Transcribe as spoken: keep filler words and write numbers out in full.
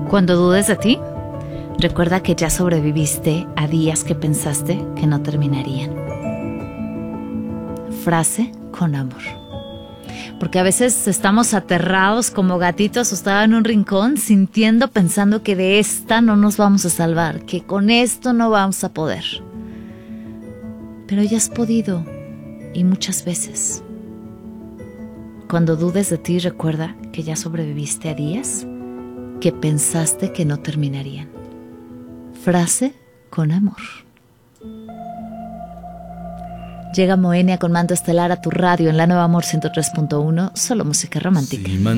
Cuando dudes de ti, recuerda que ya sobreviviste a días que pensaste que no terminarían. Frase con amor. Porque a veces estamos aterrados como gatitos asustados en un rincón, sintiendo, pensando que de esta no nos vamos a salvar, que con esto no vamos a poder. Pero ya has podido, y muchas veces. Cuando dudes de ti, recuerda que ya sobreviviste a días que pensaste que no terminarían. Frase con amor. Llega Moenia con Manto Estelar a tu radio en la Nueva Amor ciento tres punto uno, solo música romántica. Si